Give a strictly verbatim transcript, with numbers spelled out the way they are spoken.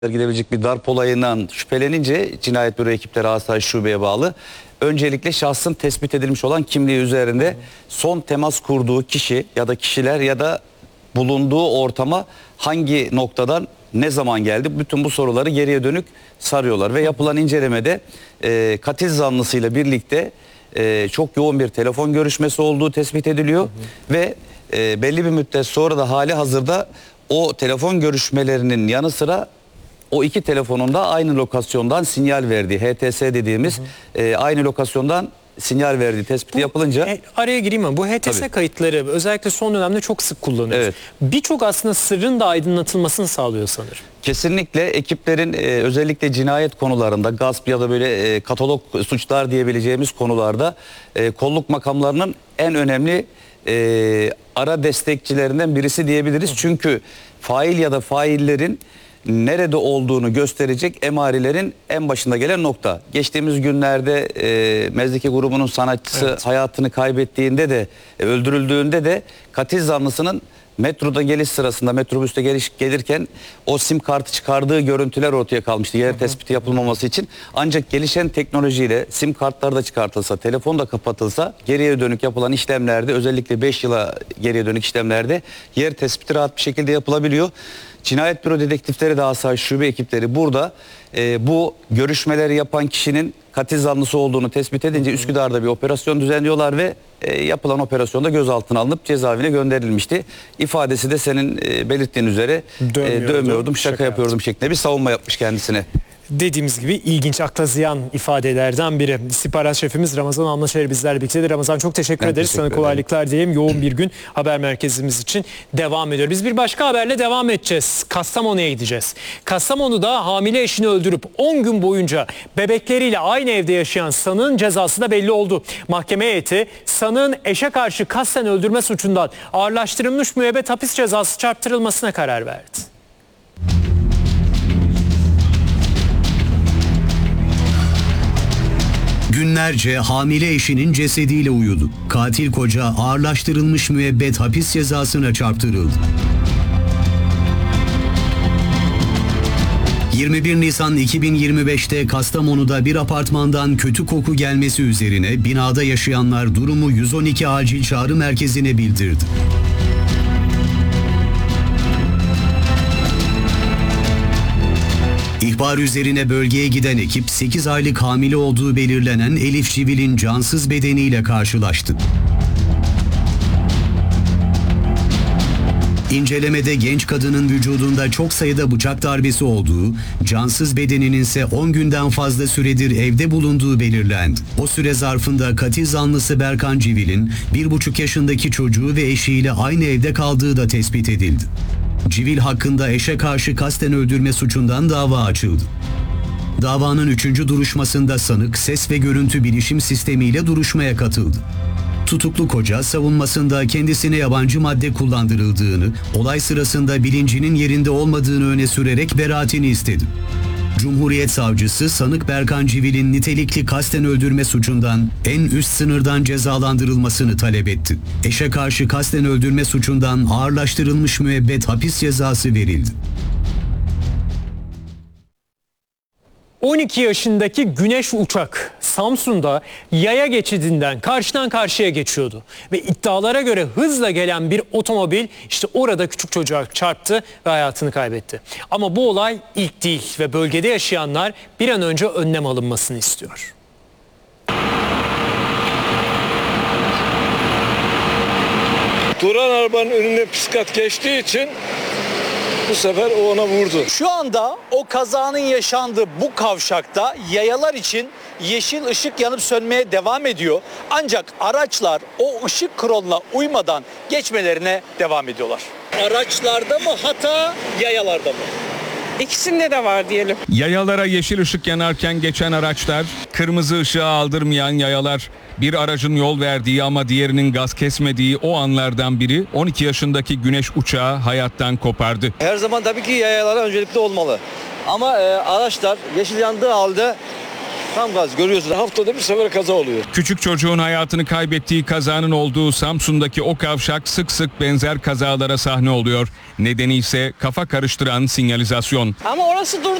gidebilecek bir darp olayından şüphelenince Cinayet Büro ekipleri Asayiş Şube'ye bağlı. Öncelikle şahsın tespit edilmiş olan kimliği üzerinde son temas kurduğu kişi ya da kişiler ya da bulunduğu ortama hangi noktadan ne zaman geldi, bütün bu soruları geriye dönük sarıyorlar ve yapılan incelemede e, katil zanlısıyla birlikte e, çok yoğun bir telefon görüşmesi olduğu tespit ediliyor. Hı hı. Ve e, belli bir müddet sonra da hali hazırda o telefon görüşmelerinin yanı sıra o iki telefonun da aynı lokasyondan sinyal verdiği, H T S dediğimiz hı hı. E, aynı lokasyondan sinyal verdiği tespiti bu, yapılınca... E, araya gireyim mi? Bu H T S tabii. kayıtları özellikle son dönemde çok sık kullanıyoruz. Evet. Birçok aslında sırrın da aydınlatılmasını sağlıyor sanırım. Kesinlikle ekiplerin e, özellikle cinayet konularında, gasp ya da böyle e, katalog suçlar diyebileceğimiz konularda e, kolluk makamlarının en önemli e, ara destekçilerinden birisi diyebiliriz. Hı. Çünkü fail ya da faillerin nerede olduğunu gösterecek emarilerin en başında gelen nokta. Geçtiğimiz günlerde e, Mezdeki grubunun sanatçısı evet. hayatını kaybettiğinde de e, öldürüldüğünde de katil zanlısının metroda geliş sırasında metrobüste geliş, gelirken o sim kartı çıkardığı görüntüler ortaya kalmıştı. Yer tespiti yapılmaması için. Ancak gelişen teknolojiyle sim kartları da çıkartılsa, telefon da kapatılsa geriye dönük yapılan işlemlerde, özellikle beş yıla geriye dönük işlemlerde yer tespiti rahat bir şekilde yapılabiliyor. Cinayet Büro dedektifleri de Asayiş Şube ekipleri burada e, bu görüşmeleri yapan kişinin katil zanlısı olduğunu tespit edince Üsküdar'da bir operasyon düzenliyorlar ve e, yapılan operasyonda gözaltına alınıp cezaevine gönderilmişti. İfadesi de senin e, belirttiğin üzere e, dövmüyordum, şaka, şaka yapıyordum yaptım. şeklinde bir savunma yapmış kendisine. Dediğimiz gibi ilginç, akla ziyan ifadelerden biri. İstihbarat şefimiz Ramazan Almaşehir bizlerle birlikte. Ramazan, çok teşekkür ben ederiz. Teşekkür Sana kolaylıklar diyeyim. Yoğun bir gün haber merkezimiz için devam ediyor. Biz bir başka haberle devam edeceğiz. Kastamonu'ya gideceğiz. Kastamonu'da hamile eşini öldürüp on gün boyunca bebekleriyle aynı evde yaşayan sanığın cezası da belli oldu. Mahkeme heyeti sanığın eşe karşı kasten öldürme suçundan ağırlaştırılmış müebbet hapis cezası çarptırılmasına karar verdi. Günlerce hamile eşinin cesediyle uyudu. Katil koca ağırlaştırılmış müebbet hapis cezasına çarptırıldı. yirmi bir Nisan iki bin yirmi beş'te Kastamonu'da bir apartmandan kötü koku gelmesi üzerine binada yaşayanlar durumu yüz on iki acil çağrı merkezine bildirdi. İhbar üzerine bölgeye giden ekip sekiz aylık hamile olduğu belirlenen Elif Civil'in cansız bedeniyle karşılaştı. İncelemede genç kadının vücudunda çok sayıda bıçak darbesi olduğu, cansız bedeninin ise on günden fazla süredir evde bulunduğu belirlendi. O süre zarfında katil zanlısı Berkan Civil'in bir buçuk yaşındaki çocuğu ve eşiyle aynı evde kaldığı da tespit edildi. Civil hakkında eşe karşı kasten öldürme suçundan dava açıldı. Davanın üçüncü duruşmasında sanık ses ve görüntü bilişim sistemiyle duruşmaya katıldı. Tutuklu koca savunmasında kendisine yabancı madde kullandırıldığını, olay sırasında bilincinin yerinde olmadığını öne sürerek beraatini istedi. Cumhuriyet Savcısı sanık Berkan Civil'in nitelikli kasten öldürme suçundan en üst sınırdan cezalandırılmasını talep etti. Eşe karşı kasten öldürme suçundan ağırlaştırılmış müebbet hapis cezası verildi. on iki yaşındaki Güneş Uçak Samsun'da yaya geçidinden karşıdan karşıya geçiyordu. Ve iddialara göre hızla gelen bir otomobil işte orada küçük çocuğa çarptı ve hayatını kaybetti. Ama bu olay ilk değil ve bölgede yaşayanlar bir an önce önlem alınmasını istiyor. Duran arabanın önüne bisiklet geçtiği için bu sefer o ona vurdu. Şu anda o kazanın yaşandığı bu kavşakta yayalar için yeşil ışık yanıp sönmeye devam ediyor. Ancak araçlar o ışık kuralına uymadan geçmelerine devam ediyorlar. Araçlarda mı hata, yayalarda mı? İkisinde de var diyelim. Yayalara yeşil ışık yanarken geçen araçlar, kırmızı ışığı aldırmayan yayalar. Bir aracın yol verdiği ama diğerinin gaz kesmediği o anlardan biri on iki yaşındaki Güneş Uçağı hayattan kopardı. Her zaman tabii ki yayalara öncelikli olmalı. Ama e, araçlar yeşil yandığı halde Tam gaz görüyorsunuz. Haftada bir sefer kaza oluyor. Küçük çocuğun hayatını kaybettiği kazanın olduğu Samsun'daki o kavşak sık sık benzer kazalara sahne oluyor. Nedeni ise kafa karıştıran sinyalizasyon. Ama orası dur